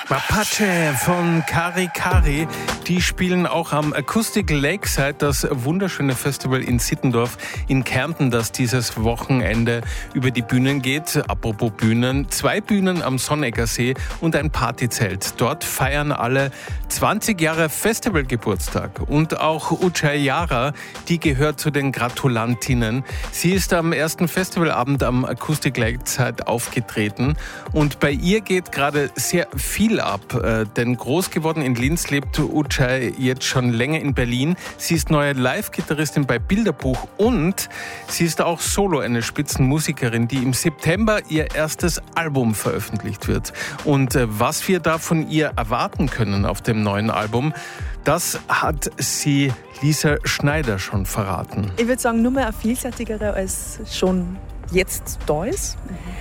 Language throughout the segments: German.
Mapache von Kari Kari, die spielen auch am Acoustic Lakeside, das wunderschöne Festival in Sittendorf in Kärnten, das dieses Wochenende über die Bühnen geht. Apropos Bühnen, 2 Bühnen am Sonnecker-See und ein Partyzelt. Dort feiern alle 20 Jahre Festivalgeburtstag. Und auch Ujjayi Yara, die gehört zu den Gratulantinnen. Sie ist am ersten Festivalabend am Acoustic Lakeside aufgetreten und bei ihr geht gerade sehr viel ab, denn groß geworden in Linz lebt Ujjayi jetzt schon länger in Berlin. Sie ist neue Live-Gitarristin bei Bilderbuch und sie ist auch solo eine Spitzenmusikerin, die im September ihr erstes Album veröffentlicht wird. Und was wir da von ihr erwarten können auf dem neuen Album, das hat sie Lisa Schneider schon verraten. Ich würde sagen, nur mehr eine vielseitigere, als schon jetzt da ist.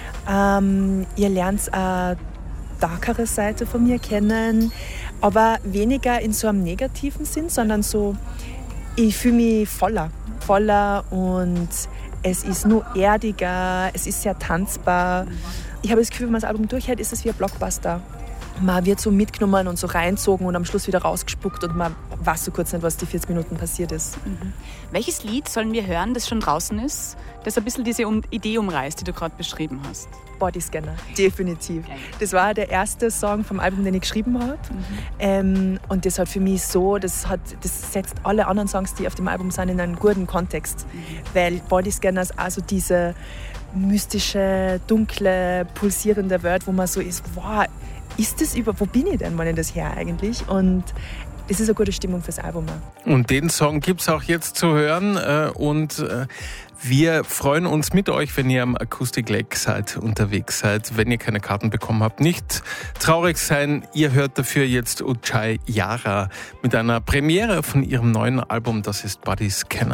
Ihr lernt eine darkere Seite von mir kennen, aber weniger in so einem negativen Sinn, sondern so, ich fühle mich voller und es ist nur erdiger, es ist sehr tanzbar. Ich habe das Gefühl, wenn man das Album durchhält, ist es wie ein Blockbuster. Man wird so mitgenommen und so reinzogen und am Schluss wieder rausgespuckt und man weiß so kurz nicht, was die 40 Minuten passiert ist. Welches Lied sollen wir hören, das schon draußen ist, das ein bisschen diese Idee umreißt, die du gerade beschrieben hast? Bodyscanner, definitiv. Das war der erste Song vom Album, den ich geschrieben habe. Und das hat für mich so, das setzt alle anderen Songs, die auf dem Album sind, in einen guten Kontext. Weil Bodyscanner ist also diese mystische, dunkle, pulsierende Welt, wo man so ist, wow, wo bin ich denn, wann ich das her eigentlich? Und das ist eine gute Stimmung fürs Album. Und den Song gibt es auch jetzt zu hören und wir freuen uns mit euch, wenn ihr am Acoustic Lakeside unterwegs seid. Wenn ihr keine Karten bekommen habt, nicht traurig sein. Ihr hört dafür jetzt Ujjayi Yara mit einer Premiere von ihrem neuen Album, das ist Bodyscanner.